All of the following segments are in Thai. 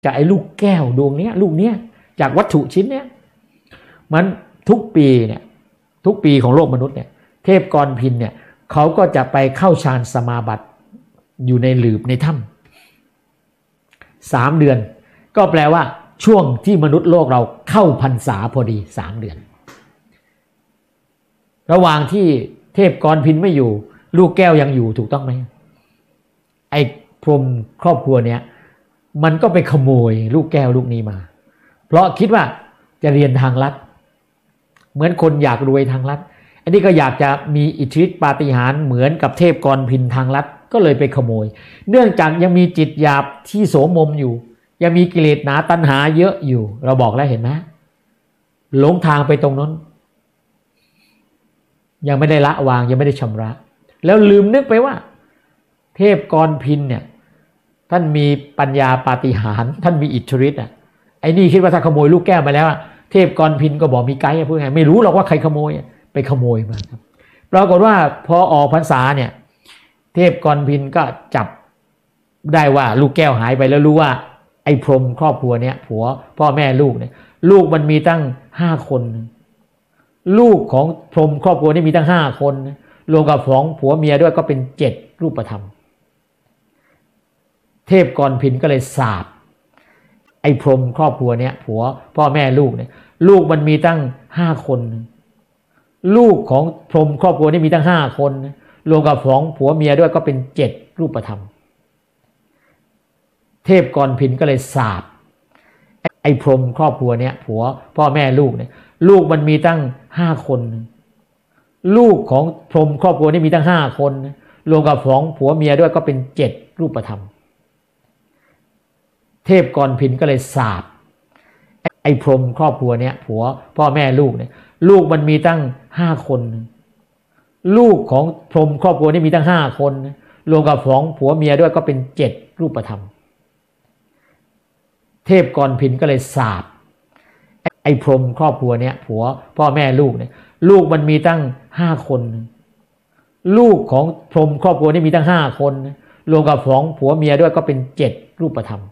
จากไอ้ลูกแก้วดวงเนี้ยลูกเนี้ยจากวัตถุชิ้นเนี้ยมันทุกปีเนี่ยทุกปีของโลกมนุษย์เนี่ยเทพกรพินเนี่ยเขาก็จะไปเข้าฌานสมาบัติอยู่ในหลืบในถ้ำ3 เดือนก็แปลว่าช่วงที่มนุษย์โลกเราเข้าพรรษาพอดี3 เดือนระหว่างที่เทพกรพินไม่อยู่ลูกแก้วยังอยู่ถูกต้องไหมไอ้พรหมครอบครัวเนี้ยมันก็ไปขโมยลูกแก้วลูกนี้มาเพราะคิดว่าจะเรียนทางลัดเหมือนคนอยากรวยทางลัดอันนี้ก็อยากจะมีอิทธิฤทธิปาฏิหาริย์เหมือนกับเทพกรพินทางลัดก็เลยไปขโมยเนื่องจากยังมีจิตหยาบที่โสมมอยู่ยังมีกิเลสหนาตัณหาเยอะอยู่เราบอกแล้วเห็นไหมหลงทางไปตรงนั้นยังไม่ได้ละวางยังไม่ได้ชำระแล้วลืมนึกไปว่าเทพกรพินเนี่ยท่านมีปัญญาปาฏิหาริย์ท่านมีอิทธิฤทธิ์ไอ้นี่คิดว่าถ้าขโมยลูกแก้วมาแล้วเทพกรพินก็บอกมีไกด์พูดไงไม่รู้หรอกว่าใครขโมยไปขโมยมาครับปรากฏว่าพอออกพรรษาเนี่ยเทพกรพินก็จับได้ว่าลูกแก้วหายไปแล้วรู้ว่าไอ้พรหมครอบครัวเนี่ยผัวพ่อแม่ลูกเนี่ยลูกมันมีตั้ง5 คนลูกของพรหมครอบครัวนี่มีตั้ง5 คนรวมกับของผัวเมียด้วยก็เป็น7 รูปธรรมเทพกรพินก็เลยสาปไอ้พรหมครอบครัวเนี่ยผัวพ่อแม่ลูกเนี่ยลูกมันมีตั้ง5 คนลูกของพรหมครอบครัวนี่มีตั้ง5 คนรวมกับของผัวเมียด้วยก็เป็น7 รูปธรรมเทพกรพินก็เลยสาปไอ้พรหมครอบครัวเนี่ยผัวพ่อแม่ลูกเนี่ยลูกมันมีตั้ง5 คนลูกของพรหมครอบครัวนี่มีตั้ง5 คนรวมกับของผัวเมียด้วยก็เป็น7 รูปธรรมเทพกรพินก็เลยสาปไอ้พรหมครอบครัวเนี่ยผัวพ่อแม่ลูกเนี่ยลูกมันมีตั้ง5 คนลูกของพรหมครอบครัวนี่มีตั้ง5 คนรวมกับของผัวเมียด้วยก็เป็น7 รูปธรรมเทพกรพินก็เลยสาปไอ้พรหมครอบครัวเนี่ยผัวพ่อแม่ลูกเนี่ยลูกมันมีตั้ง5 คนลูกของพรหมครอบครัวนี่มีตั้ง5 คนรวมกับของผัวเมียด้วยก็เป็น7 รูปธรรม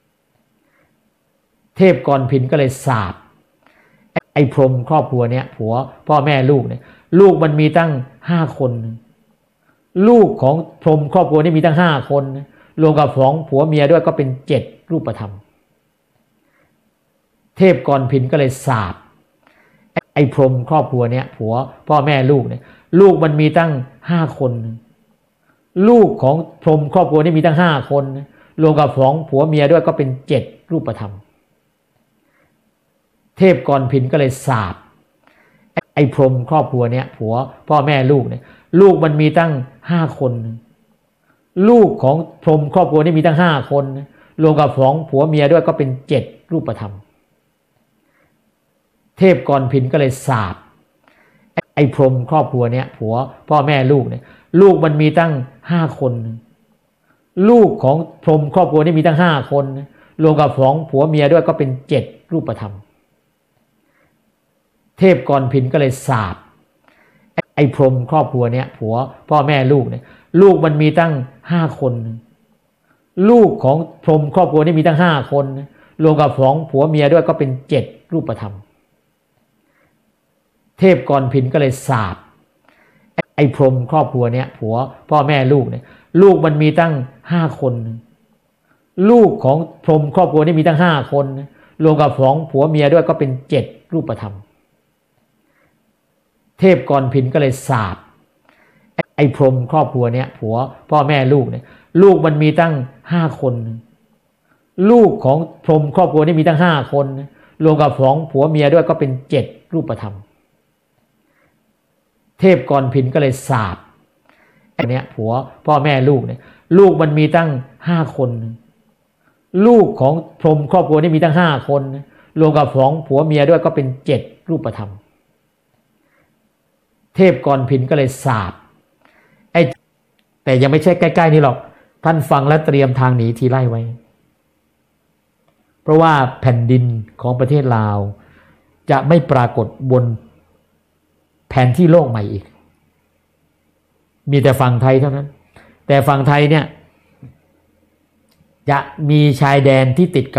เทพกรพินก็เลยสาปไอ้พรหมครอบครัวเนี่ยผัวพ่อแม่ลูกเนี่ยลูกมันมีตั้ง5 คนลูกของพรหมครอบครัวนี่มีตั้ง5 คนรวมกับของผัวเมียด้วยก็เป็น7 รูปธรรมเทพกรพินก็เลยสาปไอ้พรหมครอบครัวเนี่ยผัวพ่อแม่ลูกเนี่ยลูกมันมีตั้ง5 คนลูกของพรหมครอบครัวนี่มีตั้ง5 คนรวมกับของผัวเมียด้วยก็เป็น7 รูปธรรมเทพกรพินก็เลยสาปไอ้พรหมครอบครัวเนี่ยผัวพ่อแม่ลูกเนี่ยลูกมันมีตั้ง5 คนลูกของพรหมครอบครัวนี่มีตั้ง5 คนรวมกับของผัวเมียด้วยก็เป็น7 รูปธรรมเทพกรพินก็เลยสาปไอ้พรหมครอบครัวเนี่ยผัวพ่อแม่ลูกเนี่ยลูกมันมีตั้ง5 คนลูกของพรหมครอบครัวนี่มีตั้ง5 คนรวมกับของผัวเมียด้วยก็เป็น7 รูปธรรมเทพกรพินก็เลยสาปไอ้พรหมครอบครัวเนี่ยผัวพ่อแม่ลูกเนี่ยลูกมันมีตั้ง5 คนลูกของพรหมครอบครัวนี่มีตั้ง5 คนรวมกับของผัวเมียด้วยก็เป็น7 รูปธรรมเทพกรพินก็เลยสาปไอ้พรหมครอบครัวเนี่ยผัวพ่อแม่ลูกเนี่ยลูกมันมีตั้ง5 คนลูกของพรหมครอบครัวนี่มีตั้ง5 คนรวมกับของผัวเมียด้วยก็เป็น7 รูปธรรมเทพกรพินก็เลยสาปไอ้พรหมครอบครัวเนี่ยผัวพ่อแม่ลูกเนี่ยลูกมันมีตั้ง5 คนลูกของพรหมครอบครัวนี่มีตั้ง5 คนรวมกับของผัวเมียด้วยก็เป็น7 รูปธรรมเทพกรพินก็เลยสาปเนี่ยผัวพ่อแม่ลูกเนี่ยลูกมันมีตั้ง5 คนลูกของพรหมครอบครัวนี่มีตั้ง5 คนรวมกับของผัวเมียด้วยก็เป็น7 รูปธรรมเทพกรพินก็เลยสาปแต่ยังไม่ใช่ใกล้ๆนี่หรอกท่านฟังแล้วเตรียมทางหนีทีไล่ไว้เพราะว่าแผ่นดินของประเทศลาวจะไม่ปรากฏบนแผนที่โลกใหม่อีกมีแต่ฝั่งไทยเท่านั้นแต่ฝั่งไทยเนี่ยจะมีชายแดนที่ติดกับ